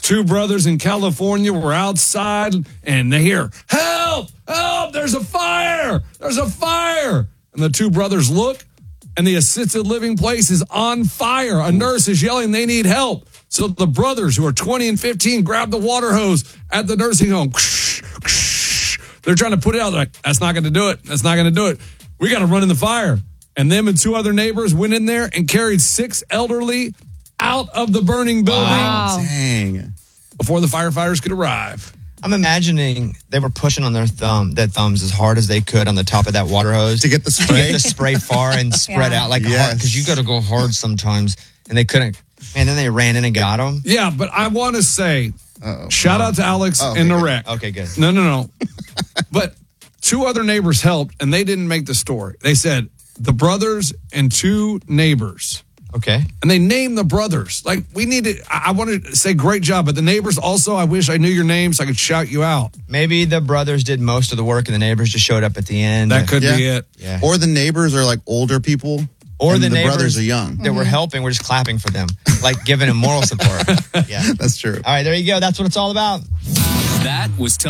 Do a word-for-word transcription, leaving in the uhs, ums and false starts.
two brothers in California were outside and they hear, help, help, there's a fire, there's a fire. And the two brothers look and the assisted living place is on fire. A nurse is yelling they need help. So the brothers who are twenty and fifteen grab the water hose at the nursing home. They're trying to put it out. They're like, that's not going to do it. That's not going to do it. We got to run in the fire. And them and two other neighbors went in there and carried six elderly out of the burning building. Wow. Dang. Before the firefighters could arrive. I'm imagining they were pushing on their thumb, their thumbs as hard as they could on the top of that water hose To get the to spray? get the spray far and spread Yeah. out like Yes. hard because you got to go hard sometimes, and they couldn't. And then they ran in and got them. Yeah, but I want to say, Uh-oh. shout out to Alex Oh, okay, in the good. wreck. Okay, good. No, no, no. But two other neighbors helped, and they didn't make the story. They said the brothers and two neighbors. Okay. And they named the brothers. Like, we need to, I, I want to say great job, but the neighbors also, I wish I knew your name so I could shout you out. Maybe the brothers did most of the work and the neighbors just showed up at the end. That could be Yeah. it. Yeah. Or the neighbors are like older people. Or and the, the neighbors brothers are young. that were helping. We're just clapping for them, like giving them moral support. Yeah. That's true. All right, there you go. That's what it's all about. That was